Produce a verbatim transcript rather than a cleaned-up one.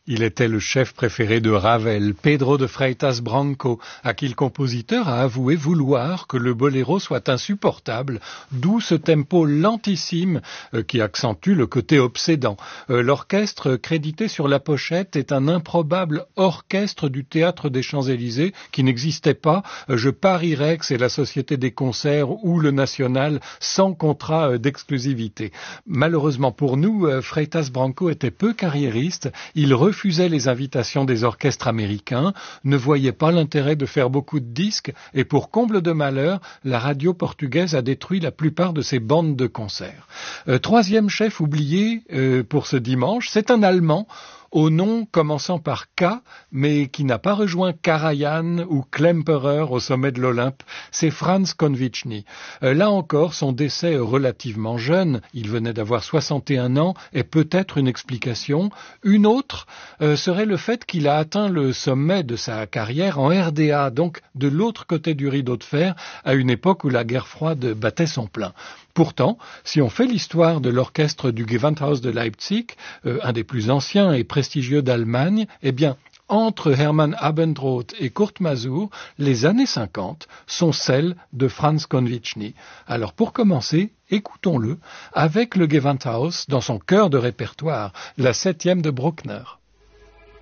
Il était le chef préféré de Ravel, Pedro de Freitas Branco, à qui le compositeur a avoué vouloir que le boléro soit insupportable, d'où ce tempo lentissime euh, qui accentue le côté obsédant. Euh, l'orchestre crédité sur la pochette est un improbable orchestre du théâtre des Champs-Élysées qui n'existait pas. Euh, je parierais que c'est la Société des concerts ou le National sans contrat euh, d'exclusivité. Malheureusement pour nous, euh, Freitas Branco était peu carriériste. Il refusait les invitations des orchestres américains, ne voyait pas l'intérêt de faire beaucoup de disques et pour comble de malheur, la radio portugaise a détruit la plupart de ses bandes de concerts. Euh, troisième chef oublié euh, pour ce dimanche, c'est un Allemand au nom commençant par K, mais qui n'a pas rejoint Karajan ou Klemperer au sommet de l'Olympe, c'est Franz Konvichny. Euh, là encore, son décès relativement jeune, il venait d'avoir soixante et un ans, est peut-être une explication. Une autre euh, serait le fait qu'il a atteint le sommet de sa carrière en R D A, donc de l'autre côté du rideau de fer, à une époque où la guerre froide battait son plein. Pourtant, si on fait l'histoire de l'orchestre du Gewandhaus de Leipzig, euh, un des plus anciens et prestigieux d'Allemagne, eh bien, entre Hermann Abendroth et Kurt Masur, les années cinquante sont celles de Franz Konvichny. Alors pour commencer, écoutons-le avec le Gewandhaus dans son cœur de répertoire, la septième de Bruckner.